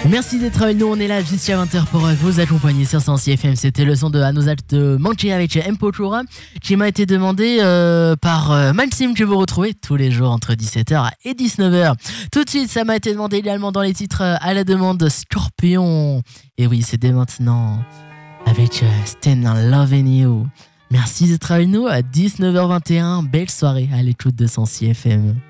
Merci d'être avec nous, on est là jusqu'à 20h pour vous accompagner sur Sensi FM. C'était le son de Anozal de Manché avec Mpochora qui m'a été demandé par Maxime, que vous retrouvez tous les jours entre 17h et 19h. Tout de suite, ça m'a été demandé également dans les titres à la demande Scorpion. Et oui, c'est dès maintenant avec Stand Loving You. Merci d'être avec nous à 19h21. Belle soirée à l'écoute de Sensi FM.